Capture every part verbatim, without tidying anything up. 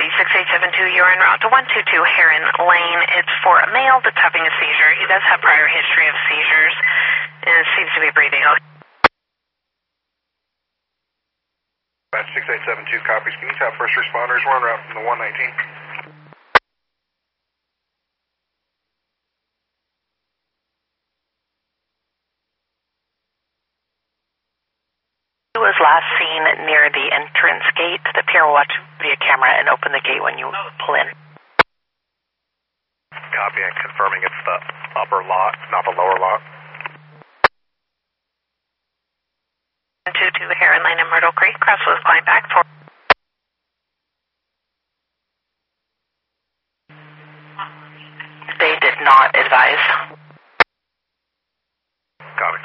six eight seven two, you're en route to one two two Heron Lane. It's for a male that's having a seizure. He does have prior history of seizures and seems to be breathing okay. six eight seven two copies. Can you tap first responders? We're en route from the one nineteen. He was last seen near the entrance gate. The P R will watch via camera and open the gate when you pull in. Copy and confirming it's the upper lot, not the lower lot. one two two Heron Lane in Myrtle Creek. Crosswoods climb back for. They did not advise. Copy.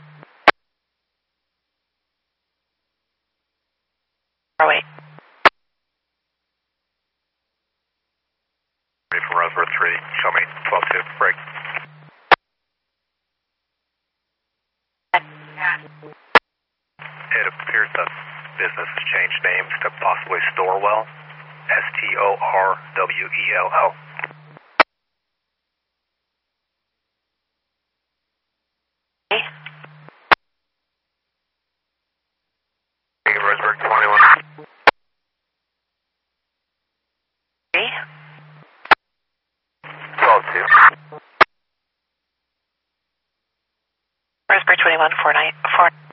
Oh, wait. Ready from Roseboro three, show me twelve two, break. It appears the business has changed names to possibly Storewell, S T O R W E L L. Roseburg twenty-one. twelve two. Roseburg twenty-one, four nine, four.